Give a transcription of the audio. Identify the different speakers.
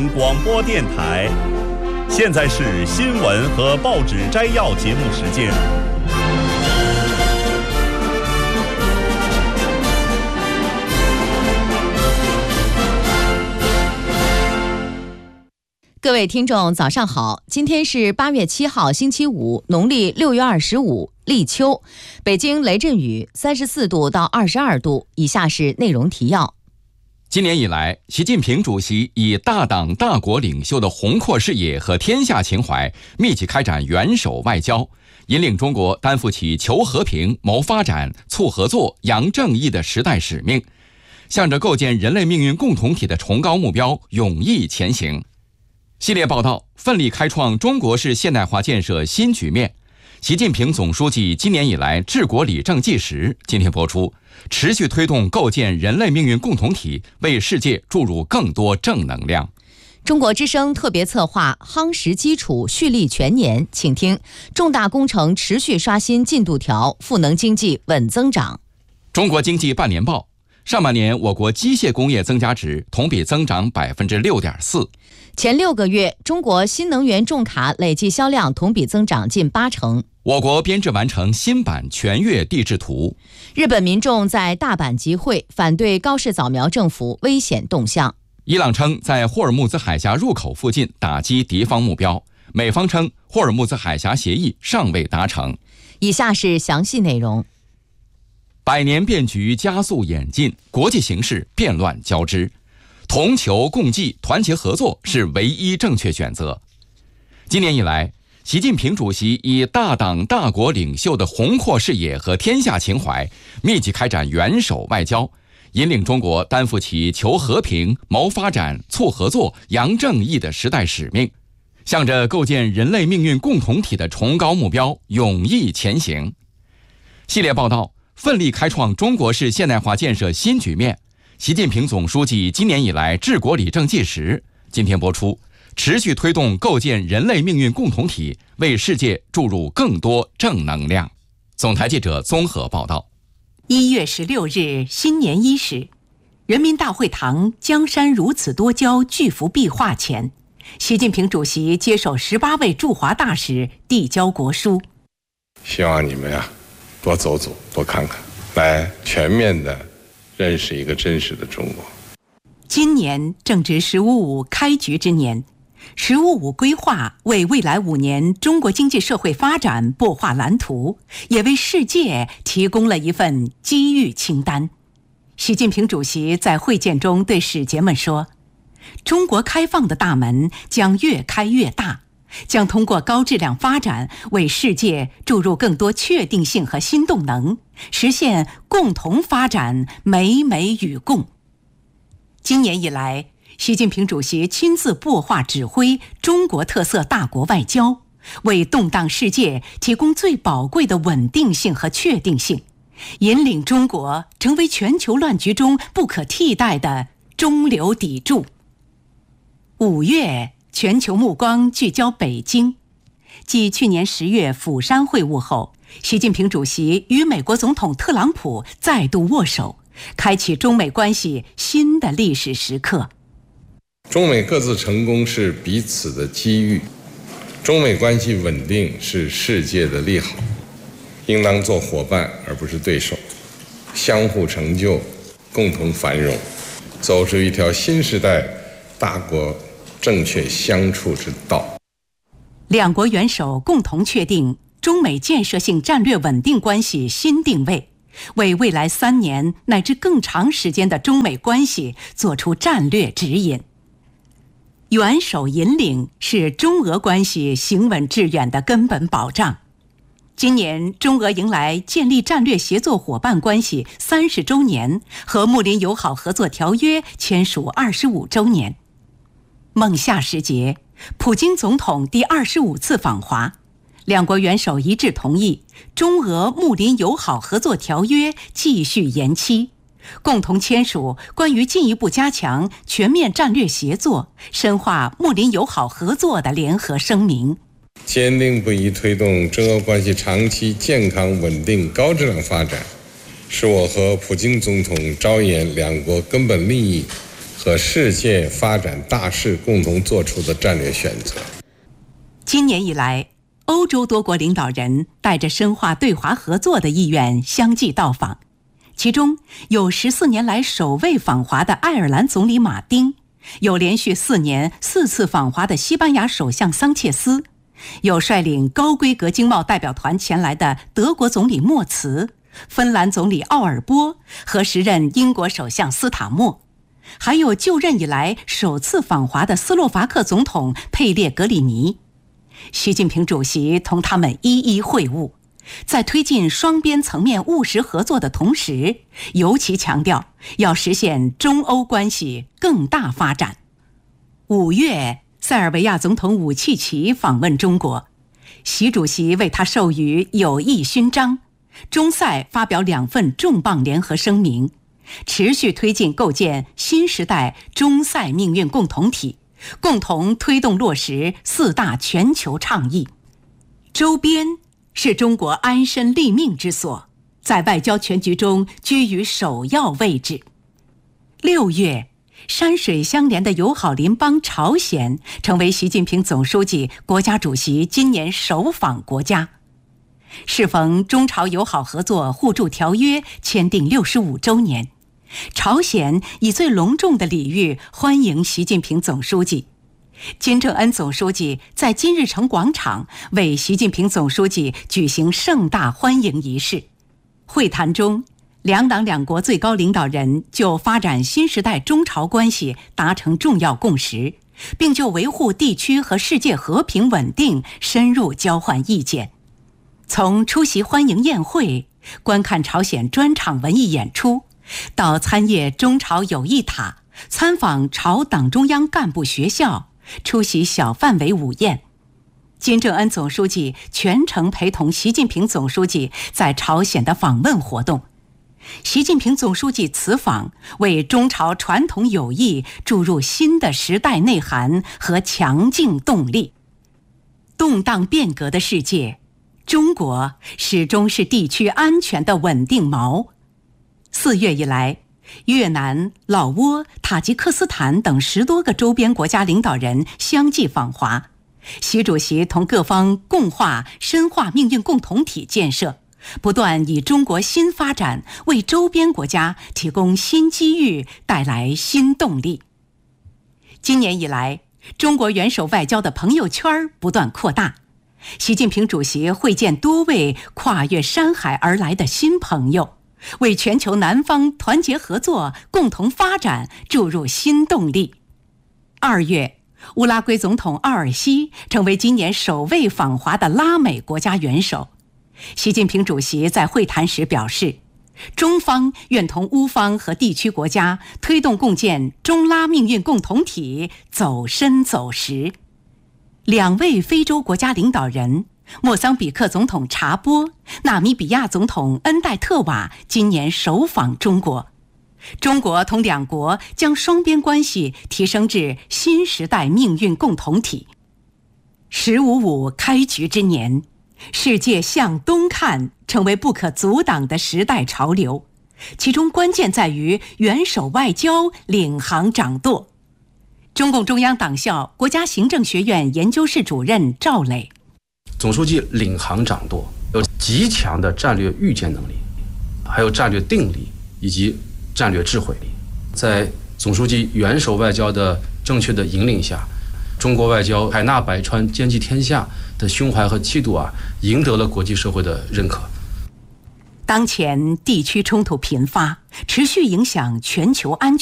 Speaker 1: 央广播电台。现在是新闻和报纸摘要节目时间。
Speaker 2: 各位听众早上好，今天是8月7号星期五，农历6月25，立秋。北京雷阵雨，34度到22度。以下是内容提要。
Speaker 3: 今年以来，习近平主席以大党大国领袖的宏阔视野和天下情怀，密集开展元首外交，引领中国担负起求和平、谋发展、促合作、扬正义的时代使命，向着构建人类命运共同体的崇高目标勇毅前行。系列报道奋力开创中国式现代化建设新局面。习近平总书记今年以来治国理政纪实今天播出，持续推动构建人类命运共同体，为世界注入更多正能量。
Speaker 2: 中国之声特别策划夯实基础蓄力全年，请听重大工程持续刷新进度条，赋能经济稳增长。
Speaker 3: 中国经济半年报，上半年我国机械工业增加值同比增长 6.4%。
Speaker 2: 前6个月，中国新能源重卡累计销量同比增长近80%。
Speaker 3: 我国编制完成新版全越地质图。
Speaker 2: 日本民众在大阪集会，反对高市早苗政府危险动向。
Speaker 3: 伊朗称在霍尔木兹海峡入口附近打击敌方目标，美方称霍尔木兹海峡协议尚未达成。
Speaker 2: 以下是详细内容。
Speaker 3: 百年变局加速演进，国际形势变乱交织，同求共济，团结合作是唯一正确选择。今年以来，习近平主席以大党大国领袖的宏阔视野和天下情怀，密集开展元首外交，引领中国担负起求和平、谋发展、促合作、扬正义的时代使命，向着构建人类命运共同体的崇高目标勇毅前行。系列报道奋力开创中国式现代化建设新局面。习近平总书记今年以来治国理政纪实今天播出，持续推动构建人类命运共同体，为世界注入更多正能量。总台记者综合报道。
Speaker 4: 1月16日新年伊始，人民大会堂江山如此多娇巨幅壁画前，习近平主席接受18位驻华大使递交国书。
Speaker 5: 希望你们多走走，多看看，来全面的认识一个真实的中国。
Speaker 4: 今年正值“十五五”开局之年，“十五五”规划为未来5年中国经济社会发展擘画蓝图，也为世界提供了一份机遇清单。习近平主席在会见中对使节们说：“中国开放的大门将越开越大，将通过高质量发展为世界注入更多确定性和新动能，实现共同发展美美与共。”今年以来，习近平主席亲自擘画指挥中国特色大国外交，为动荡世界提供最宝贵的稳定性和确定性，引领中国成为全球乱局中不可替代的中流砥柱。5月，全球目光聚焦北京。继去年10月釜山会晤后，习近平主席与美国总统特朗普再度握手，开启中美关系新的历史时刻。
Speaker 5: 中美各自成功是彼此的机遇，中美关系稳定是世界的利好，应当做伙伴而不是对手，相互成就，共同繁荣，走出一条新时代大国正确相处之道。
Speaker 4: 两国元首共同确定中美建设性战略稳定关系新定位，为未来3年乃至更长时间的中美关系做出战略指引。元首引领是中俄关系行稳致远的根本保障。今年中俄迎来建立战略协作伙伴关系30周年和睦邻友好合作条约签署25周年。孟夏时节，普京总统第25次访华，两国元首一致同意中俄睦邻友好合作条约继续延期，共同签署关于进一步加强全面战略协作、深化睦邻友好合作的联合声明。
Speaker 5: 坚定不移推动中俄关系长期健康稳定高质量发展，是我和普京总统着眼两国根本利益和世界发展大势共同做出的战略选择。
Speaker 4: 今年以来，欧洲多国领导人带着深化对华合作的意愿相继到访，其中有14年来首位访华的爱尔兰总理马丁，有连续4年4次访华的西班牙首相桑切斯，有率领高规格经贸代表团前来的德国总理默茨、芬兰总理奥尔波和时任英国首相斯塔默，还有就任以来首次访华的斯洛伐克总统佩列格里尼。习近平主席同他们一一会晤，在推进双边层面务实合作的同时，尤其强调要实现中欧关系更大发展。5月，塞尔维亚总统武契奇访问中国，习主席为他授予友谊勋章，中塞发表2份重磅联合声明，持续推进构建新时代中塞命运共同体，共同推动落实4大全球倡议。周边是中国安身立命之所，在外交全局中居于首要位置。6月，山水相连的友好邻邦朝鲜成为习近平总书记、国家主席今年首访国家。适逢中朝友好合作互助条约签订65周年，朝鲜以最隆重的礼遇欢迎习近平总书记。金正恩总书记在金日成广场为习近平总书记举行盛大欢迎仪式。会谈中，两党两国最高领导人就发展新时代中朝关系达成重要共识，并就维护地区和世界和平稳定深入交换意见。从出席欢迎宴会、观看朝鲜专场文艺演出，到参谒中朝友谊塔、参访朝党中央干部学校、出席小范围午宴，金正恩总书记全程陪同习近平总书记在朝鲜的访问活动。习近平总书记此访为中朝传统友谊注入新的时代内涵和强劲动力。动荡变革的世界，中国始终是地区安全的稳定锚。4月以来，越南、老挝、塔吉克斯坦等10多个周边国家领导人相继访华，习主席同各方共话深化命运共同体建设，不断以中国新发展为周边国家提供新机遇，带来新动力。今年以来，中国元首外交的朋友圈不断扩大，习近平主席会见多位跨越山海而来的新朋友，为全球南方团结合作、共同发展注入新动力。2月，乌拉圭总统奥尔西成为今年首位访华的拉美国家元首。习近平主席在会谈时表示，中方愿同乌方和地区国家推动共建中拉命运共同体走深走实。2位非洲国家领导人，莫桑比克总统查波、纳米比亚总统恩戴特瓦今年首访中国。中国同两国将双边关系提升至新时代命运共同体。“15+5”开局之年，世界向东看成为不可阻挡的时代潮流，其中关键在于元首外交领航掌舵。中共中央党校国家行政学院研究室主任赵磊，
Speaker 6: 总书记领航掌舵，有极强的战略预见能力，还有战略定力以及战略智慧力。在总书记元首外交的正确的引领下，中国外交海纳百川、兼济天下的胸怀和气度赢得了国际社会的认可。
Speaker 4: 当前地区冲突频发，持续影响全球安全。